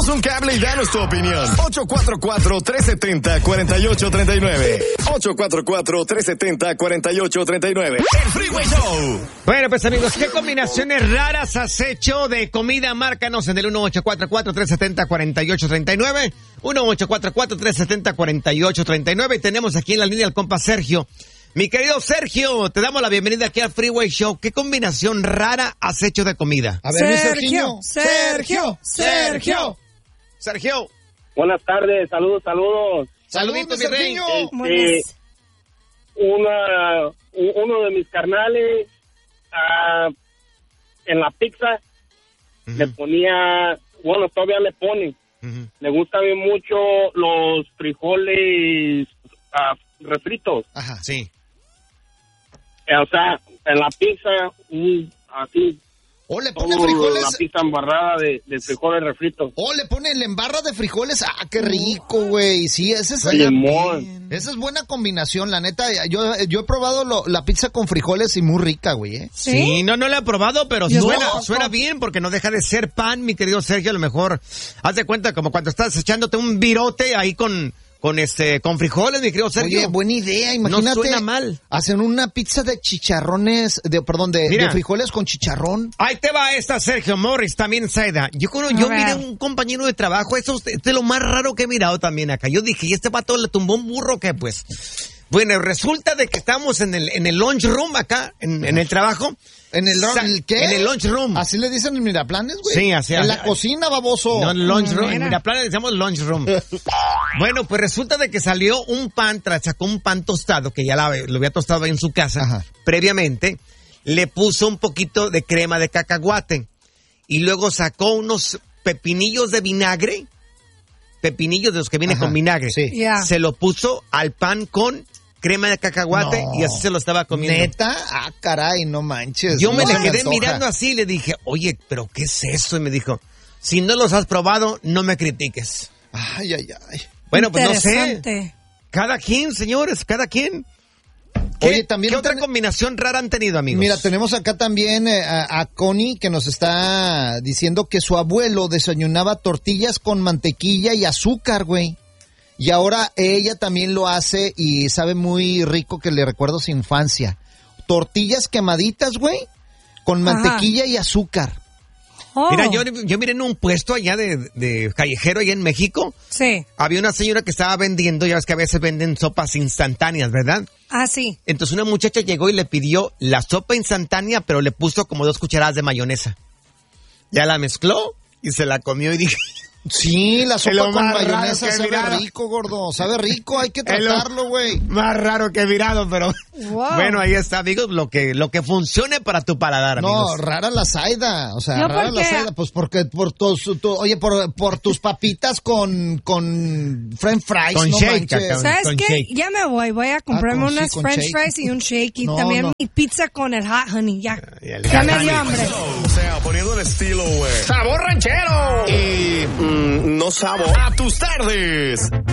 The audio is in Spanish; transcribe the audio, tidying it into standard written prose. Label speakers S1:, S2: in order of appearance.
S1: Échanos un cable y danos tu opinión. 844-370-4839. 844-370-4839. El Freeway Show.
S2: Bueno, pues amigos, ¿qué combinaciones raras has hecho de comida? Márcanos en el 1844-370-4839. 1844-370-4839. Tenemos aquí en la línea al compa Sergio. Mi querido Sergio, te damos la bienvenida aquí al Freeway Show. ¿Qué combinación rara has hecho de comida?
S3: A ver,
S4: Sergio.
S5: Buenas tardes, saludos.
S2: Saluditos, mi rey.
S5: Uno de mis carnales en la pizza le ponía, bueno, todavía le pone. Le gustan bien mucho los frijoles refritos.
S2: Ajá, sí.
S5: O sea, en la pizza, así.
S3: O le pone frijoles.
S5: La pizza embarrada de frijoles refritos.
S3: O le pone la embarra de frijoles. Ah, qué rico, güey. Sí, esa es buena combinación, la neta. Yo he probado la pizza con frijoles y muy rica, güey, ¿eh?
S2: Sí, no la he probado, pero suena bien porque no deja de ser pan, mi querido Sergio. A lo mejor, haz de cuenta como cuando estás echándote un virote ahí con frijoles, mi querido Sergio.
S3: Oye, buena idea, imagínate.
S2: No suena mal.
S3: Hacen una pizza de chicharrones, de frijoles con chicharrón.
S2: Ahí te va esta, Sergio Morris, también Saida. Yo miré un compañero de trabajo, eso es de lo más raro que he mirado también acá. Yo dije, ¿y este vato le tumbó un burro qué, pues? Bueno, resulta de que estamos en el lunch room acá, en el trabajo.
S3: ¿En el qué?
S2: En el lunch room.
S3: ¿Así le dicen en Miraplanes, güey?
S2: Sí, así.
S3: En la cocina, baboso.
S2: No, en el lunch room. En Miraplanes le decimos lunch room. Bueno, pues resulta de que salió un pan, sacó un pan tostado, que ya lo había tostado ahí en su casa. Ajá. Previamente. Le puso un poquito de crema de cacahuate. Y luego sacó unos pepinillos de vinagre. Pepinillos de los que vienen con vinagre.
S3: Sí.
S4: Yeah.
S2: Se lo puso al pan con crema de cacahuate y así se lo estaba comiendo.
S3: ¿Neta? Ah, caray, no manches.
S2: Yo me le quedé mirando así y le dije, oye, ¿pero qué es eso? Y me dijo, si no los has probado, no me critiques.
S3: Ay.
S2: Bueno, pues no sé. Cada quien, señores, cada quien.
S3: Oye, también
S2: ¿Qué otra combinación rara han tenido, amigos?
S3: Mira, tenemos acá también a Connie que nos está diciendo que su abuelo desayunaba tortillas con mantequilla y azúcar, güey. Y ahora ella también lo hace y sabe muy rico, que le recuerdo su infancia. Tortillas quemaditas, güey, con mantequilla y azúcar.
S4: Oh.
S2: Mira, yo miré en un puesto allá de callejero allá en México.
S4: Sí.
S2: Había una señora que estaba vendiendo, ya ves que a veces venden sopas instantáneas, ¿verdad?
S4: Ah, sí.
S2: Entonces una muchacha llegó y le pidió la sopa instantánea, pero le puso como 2 cucharadas de mayonesa. Ya la mezcló y se la comió y dije...
S3: Sí, la sopa con mayonesa sabe
S2: mirado.
S3: rico, gordo. Sabe rico, hay que tratarlo, güey.
S2: Más raro que he mirado, pero...
S4: Wow.
S2: Bueno, ahí está, amigos, lo que funcione para tu paladar, amigos.
S3: No, rara la Saida. O sea,
S4: No,
S3: rara
S4: ¿por
S3: la
S4: qué?
S3: Saida. Pues porque por tus papitas con french fries,
S2: Con
S3: no
S2: shake,
S3: manches.
S2: acá.
S4: ¿Sabes
S2: con
S4: qué?
S2: shake.
S4: Ya me voy a comprarme
S3: con
S4: unas
S3: con
S4: french
S3: shake.
S4: fries y un shake y
S3: No,
S4: también
S3: no.
S4: mi pizza con el hot honey, ya.
S2: Ya
S4: Me dio hambre.
S1: O sea, poniendo el estilo, güey.
S2: ¡Sabor ranchero!
S1: Y no sabor. A tus tardes.